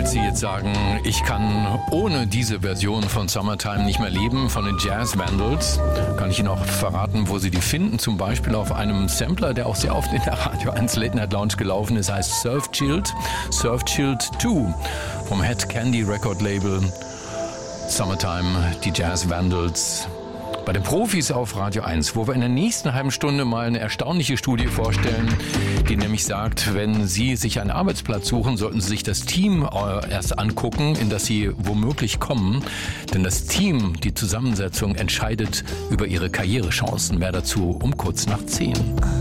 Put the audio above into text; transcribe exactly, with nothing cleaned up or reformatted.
Falls Sie jetzt sagen, ich kann ohne diese Version von Summertime nicht mehr leben, von den Jazz Vandals, kann ich Ihnen auch verraten, wo Sie die finden. Zum Beispiel auf einem Sampler, der auch sehr oft in der Radio eins Late Night Lounge gelaufen ist, heißt Surf Chilled, Surf Chilled zwei vom Head Candy Record Label. Summertime, die Jazz Vandals. Bei den Profis auf Radio eins, wo wir in der nächsten halben Stunde mal eine erstaunliche Studie vorstellen, die nämlich sagt, wenn Sie sich einen Arbeitsplatz suchen, sollten Sie sich das Team erst angucken, in das Sie womöglich kommen. Denn das Team, die Zusammensetzung, entscheidet über Ihre Karrierechancen. Mehr dazu um kurz nach zehn.